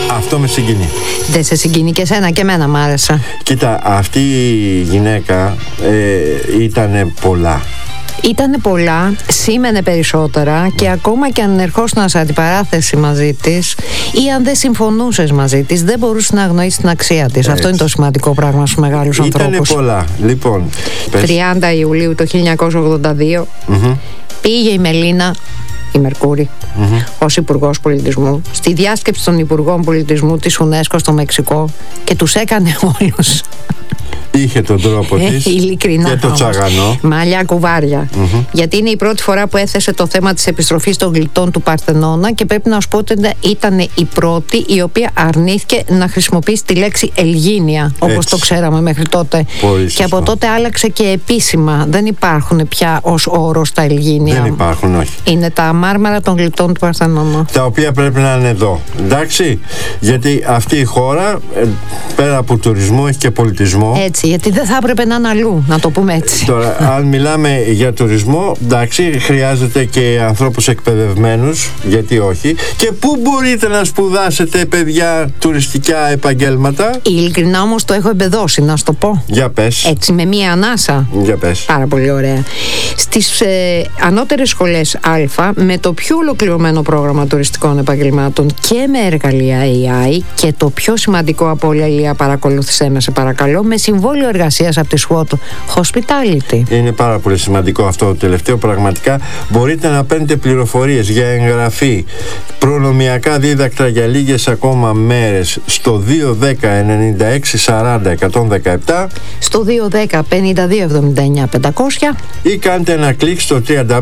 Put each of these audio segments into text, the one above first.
Αυτό με συγκινεί. Δεν σε συγκινεί και εσένα? Και εμένα μ' άρεσε. Κοίτα, αυτή η γυναίκα ήτανε πολλά. Ήτανε πολλά, σήμαινε περισσότερα και ακόμα και αν ερχόσουν σε αντιπαράθεση μαζί της ή αν δεν συμφωνούσες μαζί της, δεν μπορούσε να αγνοήσει την αξία της. Αυτό είναι το σημαντικό πράγμα στους μεγάλους ανθρώπους. Ήτανε πολλά. Λοιπόν, 30 Ιουλίου το 1982 πήγε η Μελίνα, η Μερκούρη, ως Υπουργός Πολιτισμού στη διάσκεψη των Υπουργών Πολιτισμού της UNESCO στο Μεξικό και τους έκανε όλους. Είχε τον τρόπο της ειλικρινά, και το τσαγανό. Μαλλιά κουβάρια. Γιατί είναι η πρώτη φορά που έθεσε το θέμα της επιστροφής των γλυπτών του Παρθενώνα και πρέπει να σου πω ότι ήταν η πρώτη η οποία αρνήθηκε να χρησιμοποιήσει τη λέξη Ελγίνια όπως το ξέραμε μέχρι τότε. Και από τότε άλλαξε και επίσημα. Δεν υπάρχουν πια ως όρος τα Ελγίνια. Δεν υπάρχουν, όχι. Είναι τα μάρμαρα των γλυπτών του Παρθενώνα. Τα οποία πρέπει να είναι εδώ. Εντάξει. Γιατί αυτή η χώρα πέρα από τουρισμό έχει και πολιτισμό. Έτσι, γιατί δεν θα έπρεπε να είναι αλλού, να το πούμε έτσι. Τώρα, αν μιλάμε για τουρισμό, εντάξει, χρειάζεται και ανθρώπους εκπαιδευμένους, γιατί όχι. Και πού μπορείτε να σπουδάσετε, παιδιά, τουριστικά επαγγέλματα? Ειλικρινά όμως το έχω εμπεδώσει, να σου το πω. Για πες. Έτσι, με μία ανάσα. Για πες. Πάρα πολύ ωραία. Στις ανώτερες σχολές Α, με το πιο ολοκληρωμένο πρόγραμμα τουριστικών επαγγελμάτων και με εργαλεία AI και το πιο σημαντικό από όλα, Ηλία, παρακολούθησέ με σε παρακαλώ, με συμβόλαιο εργασίας από τη SWOT Hospitality. Είναι πάρα πολύ σημαντικό αυτό το τελευταίο. Πραγματικά μπορείτε να παίρνετε πληροφορίες για εγγραφή, προνομιακά δίδακτρα για λίγες ακόμα μέρες στο 210 96 40 117, στο 210 52 79 500 ή κάντε ένα κλικ στο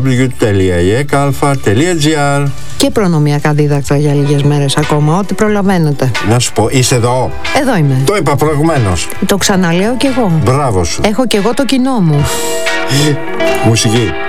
www.eekalfa.gr. και προνομιακά δίδακτρα για λίγες μέρες ακόμα, ό,τι προλαβαίνετε. Να σου πω, είσαι εδώ? Εδώ είμαι. Το είπα προηγουμένως. Το ξαναλέω κι εγώ. Μπράβο σου. Έχω κι εγώ το κοινό μου. Μουσική.